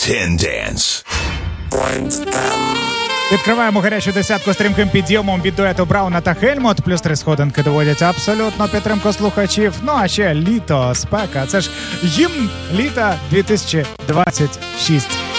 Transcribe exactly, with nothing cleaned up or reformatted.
Ten Dance. Відкриваємо гарячу десятку стрімким підйомом від дуету Брауна та Хельмут. Плюс три сходинки доводять абсолютно підтримку слухачів. Ну а ще літо, спека. Це ж гімн літа дві тисячі двадцять шість.